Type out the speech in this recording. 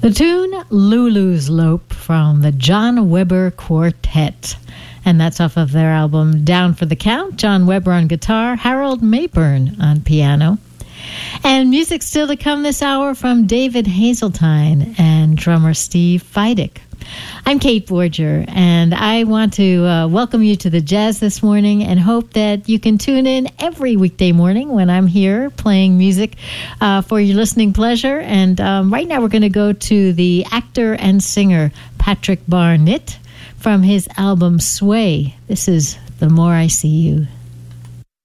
The tune Lulu's Lope from the John Weber Quartet. And that's off of their album Down for the Count. John Weber on guitar, Harold Mayburn on piano. And music still to come this hour from David Hazeltine and drummer Steve Feidick. I'm Kate Borger, and I want to welcome you to the jazz this morning and hope that you can tune in every weekday morning when I'm here playing music for your listening pleasure. And right now we're going to go to the actor and singer Patrick Barnett from his album Sway. This is The More I See You.